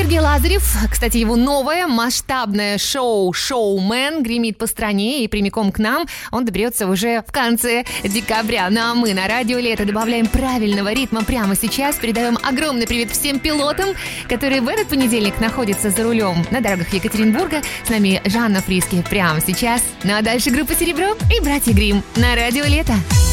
Сергей Лазарев, кстати, его новое масштабное шоу «Шоумен» гремит по стране, и прямиком к нам он доберется уже в конце декабря. Ну а мы на Радио Лето добавляем правильного ритма прямо сейчас. Передаем огромный привет всем пилотам, которые в этот понедельник находятся за рулем на дорогах Екатеринбурга. С нами Жанна Фриски прямо сейчас. Ну а дальше группа «Серебро» и братья Гримм на Радио Лето.